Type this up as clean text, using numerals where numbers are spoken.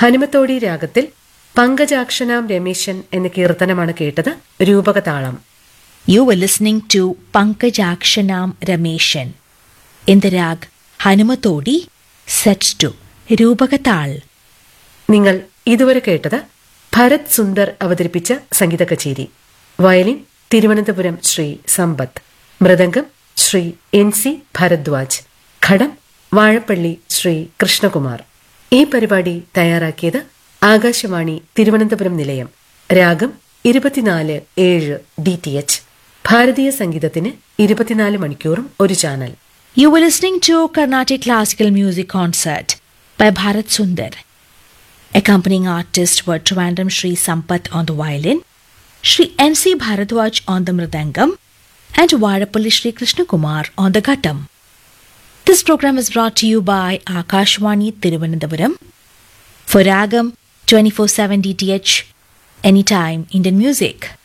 ഹനുമത്തോടി രാഗത്തിൽ പങ്കജാക്ഷനാം രമേശൻ എന്ന കീർത്തനമാണ് കേട്ടത്. രൂപകതാളം. You were listening to Pankajakshanam Rameshan in the rag Hanumatodi set to Rupakatal. നിങ്ങൾ ഇതുവരെ കേട്ടത് ഭരത് സുന്ദർ അവതരിപ്പിച്ച സംഗീത കച്ചേരി. വയലിൻ തിരുവനന്തപുരം ശ്രീ സമ്പത്ത്, മൃദംഗം ശ്രീ NC ഭരദ്വാജ്, ഘടം വാഴപ്പള്ളി ശ്രീ കൃഷ്ണകുമാർ. ഈ പരിപാടി തയ്യാറാക്കിയത് ആകാശവാണി തിരുവനന്തപുരം നിലയം. രാഗം 24/7 DTH. ഭാരതീയ സംഗീതത്തിന് 24 മണിക്കൂറും ഒരു channel. You were listening to Carnatic Classical Music Concert by Bharat Sundar. Accompanying artists were Trivandrum Shri Sampath on the violin, Shri NC Bharadwaj on the mridangam, and Varapalli Shri Krishna Kumar on the ghattam. This program is brought to you by Akashwani Thiruvananthapuram for Ragam 24/7 DTH, anytime Indian music.